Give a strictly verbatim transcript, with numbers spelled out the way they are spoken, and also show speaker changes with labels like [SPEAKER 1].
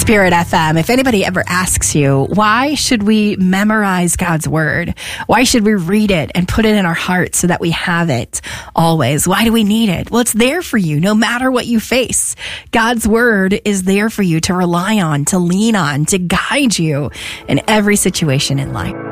[SPEAKER 1] Spirit F M. If anybody ever asks you, why should we memorize God's word? Why should we read it and put it in our hearts so that we have it always? Why do we need it? Well, it's there for you no matter what you face. God's word is there for you to rely on, to lean on, to guide you in every situation in life.